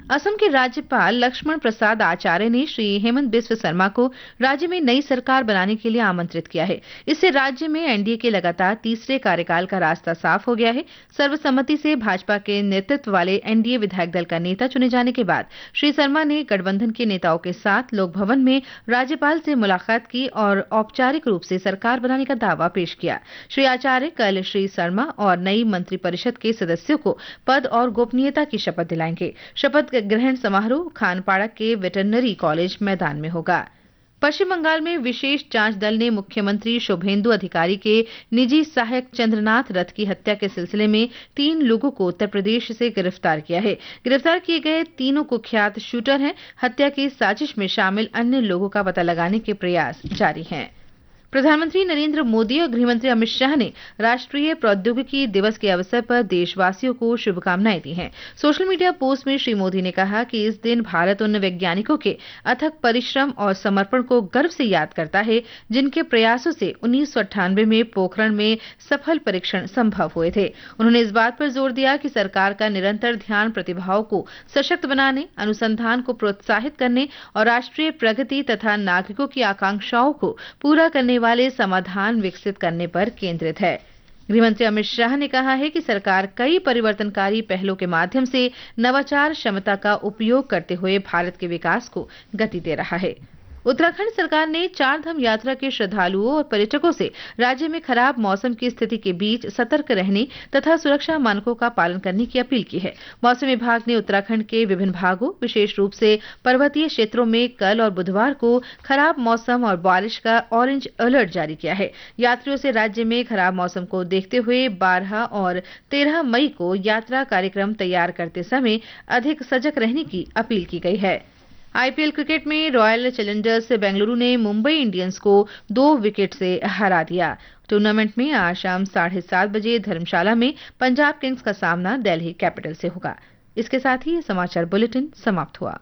असम के राज्यपाल लक्ष्मण प्रसाद आचार्य ने श्री हेमंत बिस्व शर्मा को राज्य में नई सरकार बनाने के लिए आमंत्रित किया है। इससे राज्य में एनडीए के लगातार तीसरे कार्यकाल का रास्ता साफ हो गया है। सर्वसम्मति से भाजपा के नेतृत्व वाले एनडीए विधायक दल का नेता चुने जाने के बाद श्री शर्मा ने गठबंधन के नेताओं के साथ लोक भवन में राज्यपाल से मुलाकात की और औपचारिक रूप से सरकार बनाने का दावा पेश किया। श्री आचार्य कल श्री शर्मा और नई मंत्रिपरिषद के सदस्यों को पद और गोपनीयता की शपथ दिलाएंगे। शपथ ग्रहण समारोह खानपाड़ा के वेटरनरी कॉलेज मैदान में होगा। पश्चिम बंगाल में विशेष जांच दल ने मुख्यमंत्री शुभेंदु अधिकारी के निजी सहायक चंद्रनाथ रथ की हत्या के सिलसिले में 3 लोगों को उत्तर प्रदेश से गिरफ्तार किया है। गिरफ्तार किए गए तीनों कुख्यात शूटर हैं। हत्या की साजिश में शामिल अन्य लोगों का पता लगाने के प्रयास जारी हैं। प्रधानमंत्री नरेंद्र मोदी और गृहमंत्री अमित शाह ने राष्ट्रीय प्रौद्योगिकी दिवस के अवसर पर देशवासियों को शुभकामनाएं दी हैं। सोशल मीडिया पोस्ट में श्री मोदी ने कहा कि इस दिन भारत उन वैज्ञानिकों के अथक परिश्रम और समर्पण को गर्व से याद करता है, जिनके प्रयासों से 1998 में पोखरण में सफल परीक्षण संभव हुए थे। उन्होंने इस बात पर जोर दिया कि सरकार का निरंतर ध्यान प्रतिभाओं को सशक्त बनाने, अनुसंधान को प्रोत्साहित करने और राष्ट्रीय प्रगति तथा नागरिकों की आकांक्षाओं को पूरा करने वाले समाधान विकसित करने पर केंद्रित है। गृहमंत्री अमित शाह ने कहा है कि सरकार कई परिवर्तनकारी पहलों के माध्यम से नवाचार क्षमता का उपयोग करते हुए भारत के विकास को गति दे रहा है। उत्तराखंड सरकार ने 4 धाम यात्रा के श्रद्धालुओं और पर्यटकों से राज्य में खराब मौसम की स्थिति के बीच सतर्क रहने तथा सुरक्षा मानकों का पालन करने की अपील की है। मौसम विभाग ने उत्तराखंड के विभिन्न भागों, विशेष रूप से पर्वतीय क्षेत्रों में कल और बुधवार को खराब मौसम और बारिश का ऑरेंज अलर्ट जारी किया है। यात्रियों से राज्य में खराब मौसम को देखते हुए 12 और 13 मई को यात्रा कार्यक्रम तैयार करते समय अधिक सजग रहने की अपील की गई है। आईपीएल क्रिकेट में रॉयल चैलेंजर्स बेंगलुरु ने मुंबई इंडियंस को 2 विकेट से हरा दिया। टूर्नामेंट में आज शाम 7:30 बजे धर्मशाला में पंजाब किंग्स का सामना दिल्ली कैपिटल से होगा। इसके साथ ही ये समाचार बुलेटिन समाप्त हुआ।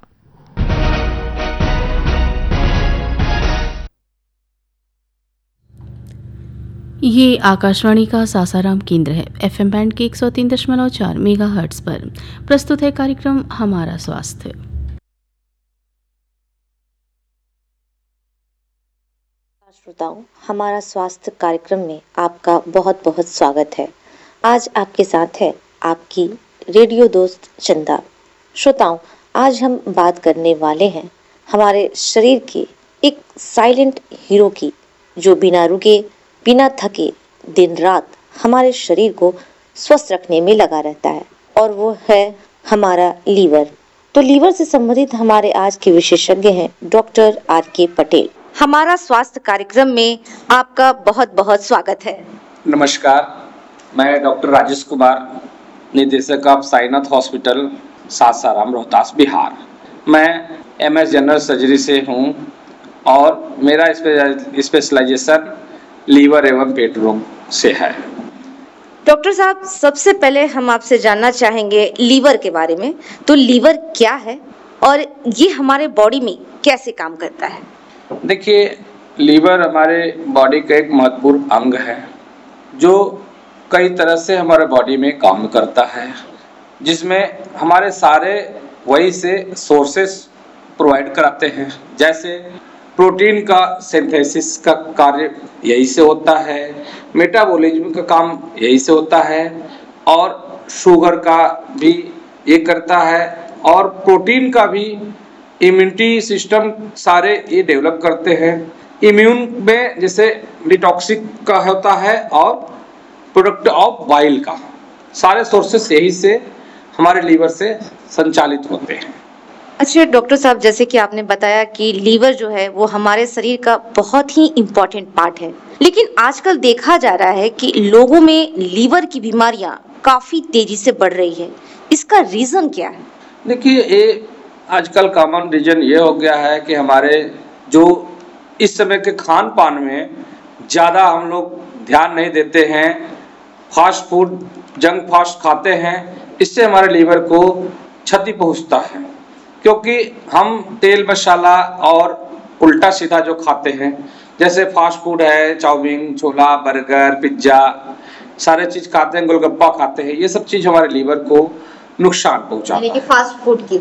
ये आकाशवाणी का सासाराम केंद्र है। एफएम बैंड के 103.4 मेगाहर्ट्ज पर प्रस्तुत है कार्यक्रम हमारा स्वास्थ्य। श्रोताओं, हमारा स्वास्थ्य कार्यक्रम में आपका बहुत बहुत स्वागत है। आज आपके साथ है आपकी रेडियो दोस्त चंदा। श्रोताओं, आज हम बात करने वाले हैं हमारे शरीर के एक साइलेंट हीरो की, जो बिना रुके बिना थके दिन रात हमारे शरीर को स्वस्थ रखने में लगा रहता है, और वो है हमारा लीवर। तो लीवर से संबंधित हमारे आज के विशेषज्ञ हैं डॉक्टर आर.के. पटेल। हमारा स्वास्थ्य कार्यक्रम में आपका बहुत बहुत स्वागत है। नमस्कार, मैं डॉक्टर राजेश कुमार, निदेशक ऑफ साईनाथ हॉस्पिटल, सासाराम, रोहतास, बिहार। मैं एमएस जनरल सर्जरी से हूं और मेरा स्पेशलाइजेशन लीवर एवं पेट रोग से है। डॉक्टर साहब, सबसे पहले हम आपसे जानना चाहेंगे लीवर के बारे में। तो लीवर क्या है और ये हमारे बॉडी में कैसे काम करता है? देखिए, लीवर हमारे बॉडी का एक महत्वपूर्ण अंग है जो कई तरह से हमारे बॉडी में काम करता है, जिसमें हमारे सारे वही से सोर्सेस प्रोवाइड कराते हैं। जैसे प्रोटीन का सिंथेसिस का कार्य यही से होता है, मेटाबॉलिज्म का काम यही से होता है, और शुगर का भी ये करता है, और प्रोटीन का भी इम्यूनिटी सिस्टम सारे ये डेवलप करते हैं। इम्यून में जैसे डिटॉक्सिक का होता है और प्रोडक्ट ऑफ बाइल का, सारे सोर्सेस यही से हमारे लीवर से संचालित होते हैं। अच्छा डॉक्टर साहब, जैसे कि आपने बताया कि लीवर जो है वो हमारे शरीर का बहुत ही इम्पोर्टेंट पार्ट है, लेकिन आजकल देखा जा रहा है कि लोगों में लीवर की बीमारियां काफी तेजी से बढ़ रही है। इसका रीजन क्या है? देखिए, ये आजकल कॉमन रीजन ये हो गया है कि हमारे जो इस समय के खान पान में ज़्यादा हम लोग ध्यान नहीं देते हैं, फास्ट फूड, जंक फास्ट खाते हैं, इससे हमारे लीवर को क्षति पहुंचता है, क्योंकि हम तेल मसाला और उल्टा सीधा जो खाते हैं, जैसे फास्ट फूड है, चाउमीन, छोला, बर्गर, पिज्ज़ा, सारे चीज़ खाते हैं, गोलगप्पा खाते हैं, ये सब चीज़ हमारे लीवर को नुकसान पहुंचाता है। फास्ट फूड की